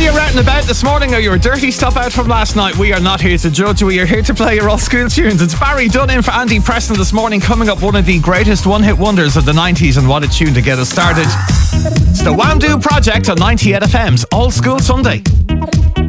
you out and about this morning? Are you a dirty stop out from last night? We are not here to judge. We are here to play your old school tunes. It's Barry Dunn in for Andy Preston this morning. Coming up, one of the greatest one-hit wonders of the 90s, and what a tune to get us started. It's the Wham Do Project on 98 FM's Old School Sunday.